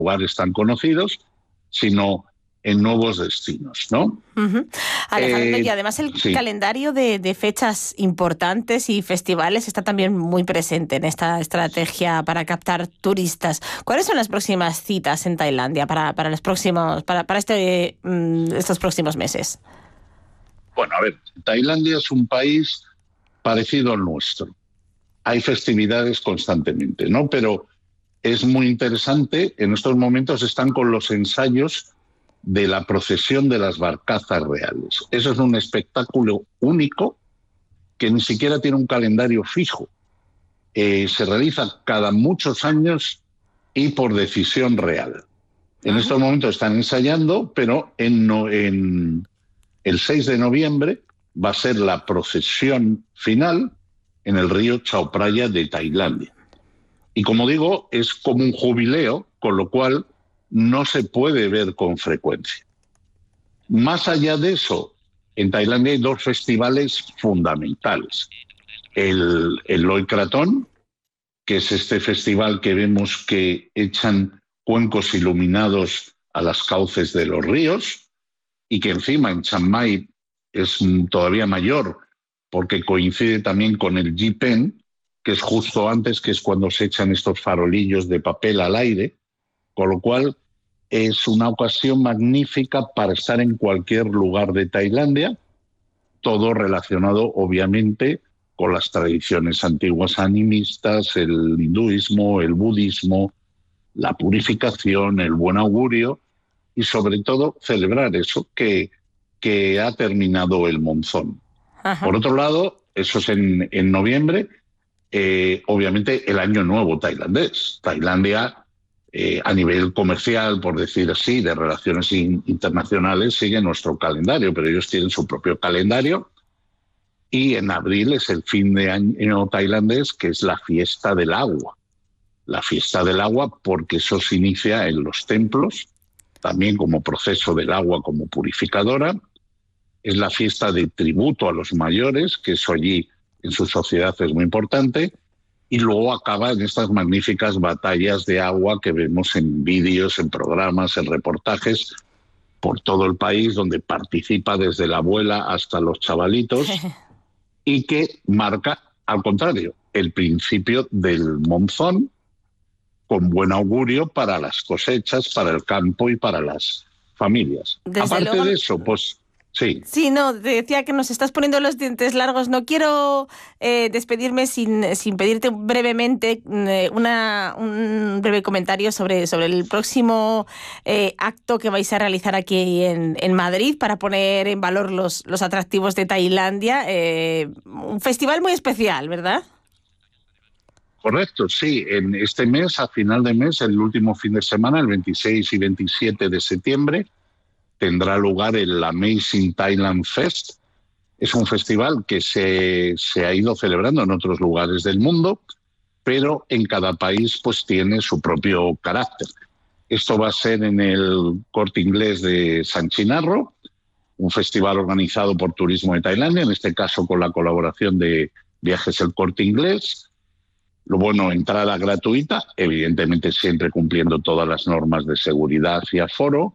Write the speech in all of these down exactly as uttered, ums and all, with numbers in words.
lugares tan conocidos, sino en nuevos destinos, ¿no? Uh-huh. Alejandro, Eh, y además el sí. calendario de, de fechas importantes y festivales está también muy presente en esta estrategia para captar turistas. ¿Cuáles son las próximas citas en Tailandia para, para los próximos, para, para este, um, estos próximos meses? Bueno, a ver, Tailandia es un país parecido al nuestro. Hay festividades constantemente, ¿no? Pero es muy interesante, en estos momentos están con los ensayos de la procesión de las barcazas reales. Eso es un espectáculo único que ni siquiera tiene un calendario fijo. Eh, se realiza cada muchos años y por decisión real. En Ajá. estos momentos están ensayando, pero en, no, en el seis de noviembre va a ser la procesión final en el río Chao Phraya de Tailandia. Y como digo, es como un jubileo, con lo cual no se puede ver con frecuencia. Más allá de eso, en Tailandia hay dos festivales fundamentales. El, el Loy Krathong, que es este festival que vemos que echan cuencos iluminados a las cauces de los ríos y que encima en Chiang Mai es todavía mayor porque coincide también con el Jipen, que es justo antes, que es cuando se echan estos farolillos de papel al aire, con lo cual es una ocasión magnífica para estar en cualquier lugar de Tailandia, todo relacionado obviamente con las tradiciones antiguas animistas, el hinduismo, el budismo, la purificación, el buen augurio y sobre todo celebrar eso, que, que ha terminado el monzón. Ajá. Por otro lado, eso es en, en noviembre, eh, obviamente el año nuevo tailandés. Tailandia, eh, a nivel comercial, por decir así, de relaciones in, internacionales, sigue nuestro calendario, pero ellos tienen su propio calendario. Y en abril es el fin de año tailandés, que es la fiesta del agua. La fiesta del agua porque eso se inicia en los templos, también como proceso del agua como purificadora. Es la fiesta de tributo a los mayores, que eso allí en su sociedad es muy importante. Y luego acaba en estas magníficas batallas de agua que vemos en vídeos, en programas, en reportajes por todo el país, donde participa desde la abuela hasta los chavalitos y que marca, al contrario, el principio del monzón con buen augurio para las cosechas, para el campo y para las familias. Desde Aparte luego... de eso, pues sí. Sí, no, te decía que nos estás poniendo los dientes largos. No quiero eh, despedirme sin, sin pedirte brevemente eh, una, un breve comentario sobre, sobre el próximo eh, acto que vais a realizar aquí en, en Madrid para poner en valor los, los atractivos de Tailandia. Eh, un festival muy especial, ¿verdad? Correcto, sí. En este mes, a final de mes, el último fin de semana, el veintiséis y veintisiete de septiembre, tendrá lugar el Amazing Thailand Fest. Es un festival que se, se ha ido celebrando en otros lugares del mundo, pero en cada país pues tiene su propio carácter. Esto va a ser en el Corte Inglés de San Chinarro, un festival organizado por Turismo de Tailandia, en este caso con la colaboración de Viajes El Corte Inglés. Lo bueno, entrada gratuita, evidentemente siempre cumpliendo todas las normas de seguridad y aforo.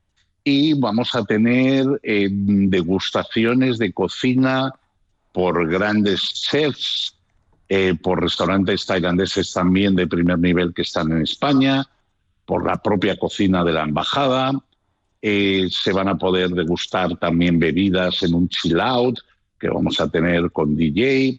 Y vamos a tener eh, degustaciones de cocina por grandes chefs, eh, por restaurantes tailandeses también de primer nivel que están en España, por la propia cocina de la embajada. Eh, se van a poder degustar también bebidas en un chill out que vamos a tener con D J.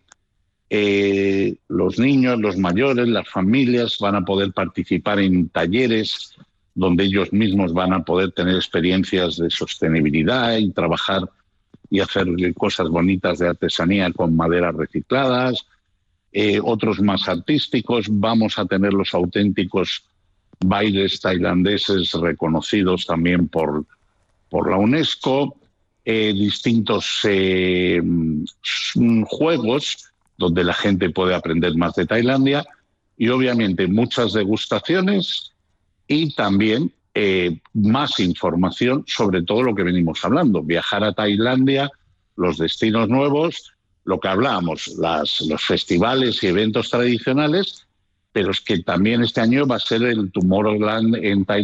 Eh, los niños, los mayores, las familias van a poder participar en talleres donde ellos mismos van a poder tener experiencias de sostenibilidad y trabajar y hacer cosas bonitas de artesanía con maderas recicladas. Eh, otros más artísticos. Vamos a tener los auténticos bailes tailandeses reconocidos también por, por la UNESCO. Eh, distintos eh, juegos donde la gente puede aprender más de Tailandia y obviamente muchas degustaciones y también eh, más información sobre todo lo que venimos hablando, viajar a Tailandia, los destinos nuevos, lo que hablábamos, las, los festivales y eventos tradicionales, pero es que también este año va a ser el Tomorrowland en Tailandia.